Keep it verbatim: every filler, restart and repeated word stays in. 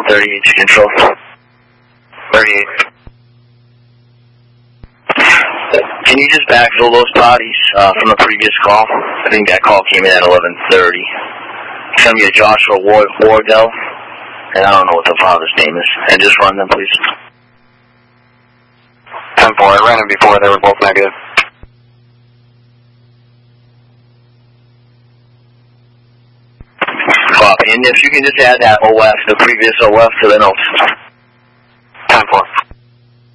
thirty-eight to control. thirty-eight. Can you just backfill those bodies uh, from the previous call? I think that call came in at eleven thirty. It's going to be a Joshua Ward Wardell, and I don't know what the father's name is. And just run them, please. ten four, I ran them before, they were both negative. Copy. And if you can just add that O F, the previous O F, to the notes.